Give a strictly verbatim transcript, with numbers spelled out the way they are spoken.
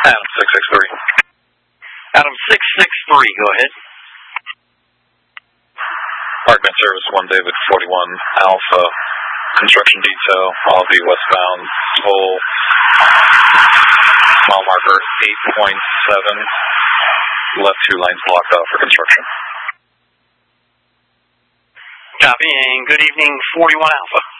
Adam six six three. Adam six six three, go ahead. Parkman service one David forty-one Alpha. Construction detail. I'll be westbound. Toll. Mile marker eight point seven. Left two lanes blocked off for construction. Copy, and good evening, forty-one Alpha.